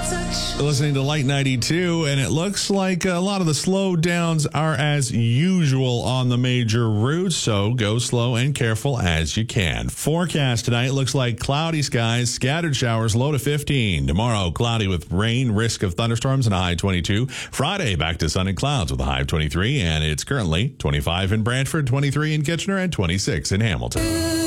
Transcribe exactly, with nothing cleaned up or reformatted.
Listening to Light ninety-two, and it looks like a lot of the slowdowns are as usual on the major routes, so go slow and careful as you can. Forecast tonight looks like cloudy skies, scattered showers, low to fifteen. Tomorrow, cloudy with rain, risk of thunderstorms, and a high twenty-two. Friday, back to sun and clouds with a high of twenty-three, and it's currently twenty-five in Brantford, twenty-three in Kitchener, and twenty-six in Hamilton.